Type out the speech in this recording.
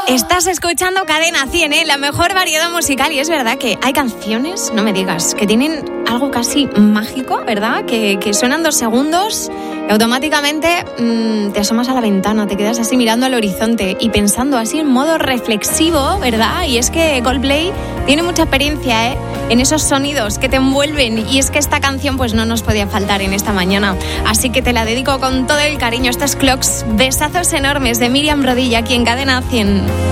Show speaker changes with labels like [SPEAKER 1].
[SPEAKER 1] Estás escuchando Cadena 100, la mejor variedad musical. Y es verdad que hay canciones, no me digas, que tienen algo casi mágico, ¿verdad? Que suenan 2 segundos y automáticamente te asomas a la ventana, te quedas así mirando al horizonte y pensando así en modo reflexivo, ¿verdad? Y es que Coldplay tiene mucha experiencia, en esos sonidos que te envuelven. Y es que esta canción pues no nos podía faltar en esta mañana. Así que te la dedico con todo el cariño. Estas Clocks, besazos enormes de Miriam Rodilla aquí en Cadena 100.